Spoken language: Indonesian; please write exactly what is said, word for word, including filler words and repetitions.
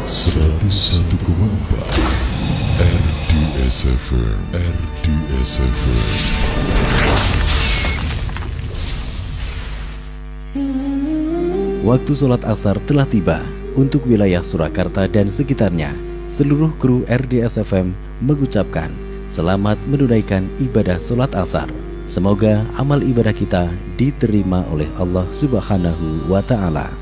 seratus satu koma empat R D S F M, R D S F M. Waktu sholat asar telah tiba. Untuk wilayah Surakarta dan sekitarnya, seluruh kru R D S F M mengucapkan selamat menunaikan ibadah sholat asar. Semoga amal ibadah kita diterima oleh Allah Subhanahu wa Ta'ala.